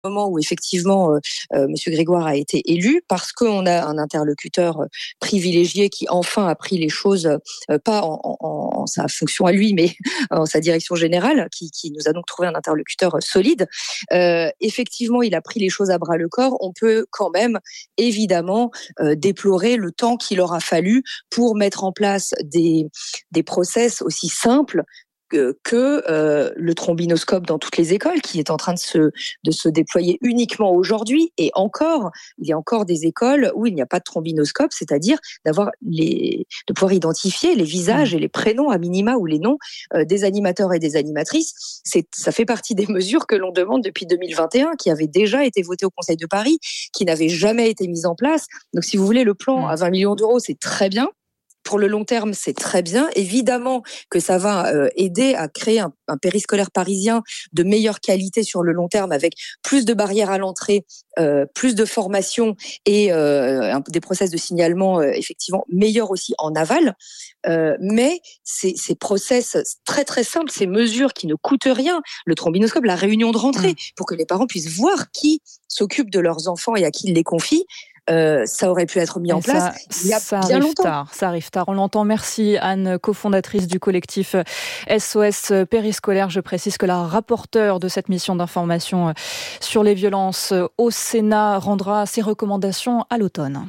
moment où effectivement Monsieur Grégoire a été élu, parce qu'on a un interlocuteur privilégié qui enfin a pris les choses pas en sa fonction à lui, mais en sa direction générale, qui nous a donc trouvé un interlocuteur solide. Effectivement, il a pris les choses à bras le corps. On peut quand même évidemment déplorer le temps qu'il aura fallu pour mettre en place des process aussi simples que le trombinoscope dans toutes les écoles, qui est en train de se déployer uniquement aujourd'hui. Et encore, il y a encore des écoles où il n'y a pas de trombinoscope, c'est-à-dire de pouvoir identifier les visages et les prénoms à minima, ou les noms des animateurs et des animatrices. Ça fait partie des mesures que l'on demande depuis 2021, qui avaient déjà été votées au Conseil de Paris, qui n'avaient jamais été mises en place. Donc, si vous voulez, le plan à 20 millions d'euros, c'est très bien. Pour le long terme, c'est très bien. Évidemment que ça va aider à créer un périscolaire parisien de meilleure qualité sur le long terme, avec plus de barrières à l'entrée, plus de formation et des process de signalement effectivement meilleurs aussi en aval. Mais ces process très très simples, ces mesures qui ne coûtent rien, le trombinoscope, la réunion de rentrée, pour que les parents puissent voir qui s'occupe de leurs enfants et à qui ils les confient, ça aurait pu être mis en place il y a bien longtemps. Ça arrive tard, on l'entend. Merci Anne, cofondatrice du collectif SOS Périscolaire. Je précise que la rapporteure de cette mission d'information sur les violences au Sénat rendra ses recommandations à l'automne.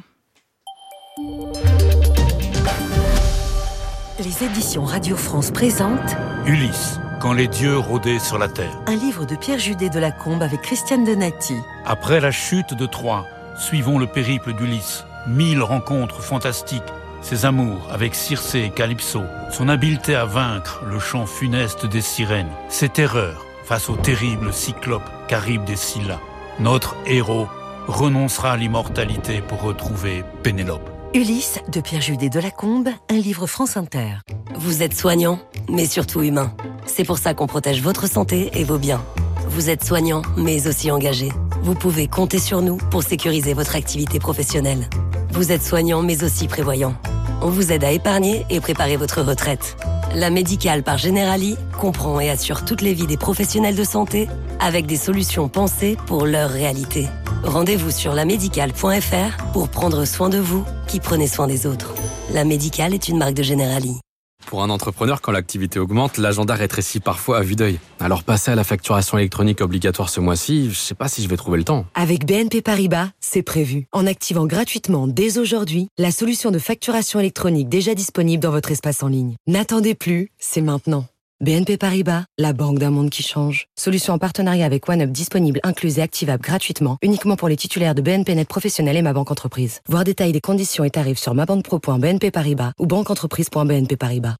Les éditions Radio France présentent Ulysse, quand les dieux rôdaient sur la terre. Un livre de Pierre Judet de Lacombe avec Christiane Donati. Après la chute de Troie, suivons le périple d'Ulysse. 1000 rencontres fantastiques, ses amours avec Circé et Calypso, son habileté à vaincre le chant funeste des sirènes, ses terreurs face au terrible cyclope Charybde et Scylla. Notre héros renoncera à l'immortalité pour retrouver Pénélope. Ulysse de Pierre Judet de Lacombe, un livre France Inter. Vous êtes soignant, mais surtout humain. C'est pour ça qu'on protège votre santé et vos biens. Vous êtes soignant, mais aussi engagé. Vous pouvez compter sur nous pour sécuriser votre activité professionnelle. Vous êtes soignant, mais aussi prévoyant. On vous aide à épargner et préparer votre retraite. La Médicale par Generali comprend et assure toutes les vies des professionnels de santé avec des solutions pensées pour leur réalité. Rendez-vous sur lamédicale.fr pour prendre soin de vous qui prenez soin des autres. La Médicale est une marque de Generali. Pour un entrepreneur, quand l'activité augmente, l'agenda rétrécit parfois à vue d'œil. Alors passer à la facturation électronique obligatoire ce mois-ci, je sais pas si je vais trouver le temps. Avec BNP Paribas, c'est prévu. En activant gratuitement dès aujourd'hui la solution de facturation électronique déjà disponible dans votre espace en ligne. N'attendez plus, c'est maintenant. BNP Paribas, la banque d'un monde qui change. Solution en partenariat avec OneUp disponible, incluse et activable gratuitement, uniquement pour les titulaires de BNP Net Professionnel et Ma Banque Entreprise. Voir détails des conditions et tarifs sur mabanquepro.bnp Paribas ou banqueentreprise.bnp Paribas.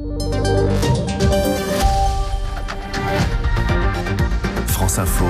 France Info,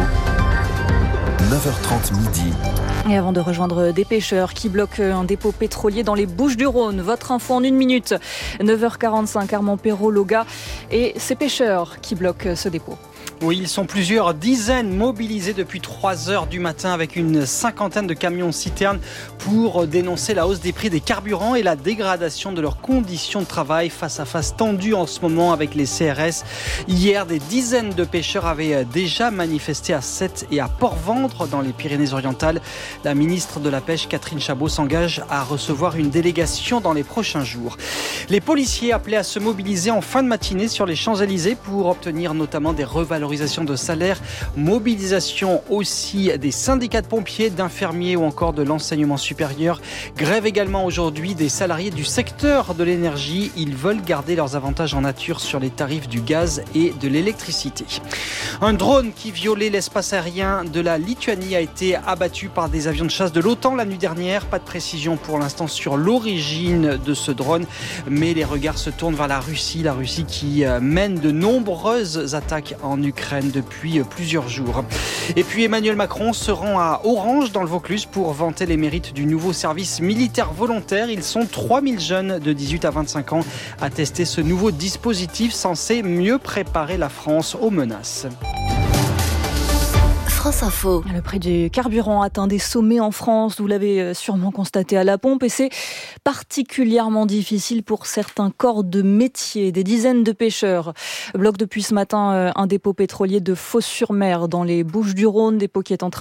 9h30 midi. Et avant de rejoindre des pêcheurs qui bloquent un dépôt pétrolier dans les Bouches-du-Rhône, votre info en 1 minute. 9h45, Armand Perrault, Loga et ces pêcheurs qui bloquent ce dépôt. Oui, ils sont plusieurs dizaines mobilisés depuis 3 heures du matin avec une cinquantaine de camions-citernes pour dénoncer la hausse des prix des carburants et la dégradation de leurs conditions de travail. Face à face tendu en ce moment avec les CRS. Hier, des dizaines de pêcheurs avaient déjà manifesté à Sète et à Port-Ventre dans les Pyrénées-Orientales. La ministre de la Pêche, Catherine Chabot, s'engage à recevoir une délégation dans les prochains jours. Les policiers appelés à se mobiliser en fin de matinée sur les Champs-Élysées pour obtenir notamment des revalorisations de salaire, mobilisation aussi des syndicats de pompiers, d'infirmiers ou encore de l'enseignement supérieur. Grève également aujourd'hui des salariés du secteur de l'énergie. Ils veulent garder leurs avantages en nature sur les tarifs du gaz et de l'électricité. Un drone qui violait l'espace aérien de la Lituanie a été abattu par des avions de chasse de l'OTAN la nuit dernière. Pas de précision pour l'instant sur l'origine de ce drone, mais les regards se tournent vers la Russie qui mène de nombreuses attaques en Ukraine depuis plusieurs jours. Et puis Emmanuel Macron se rend à Orange dans le Vaucluse pour vanter les mérites du nouveau service militaire volontaire. Ils sont 3000 jeunes de 18 à 25 ans à tester ce nouveau dispositif censé mieux préparer la France aux menaces. France Info. Le prix du carburant atteint des sommets en France, vous l'avez sûrement constaté à la pompe, et c'est particulièrement difficile pour certains corps de métier. Des dizaines de pêcheurs bloquent depuis ce matin un dépôt pétrolier de Fos-sur-Mer dans les Bouches-du-Rhône, dépôt qui est en train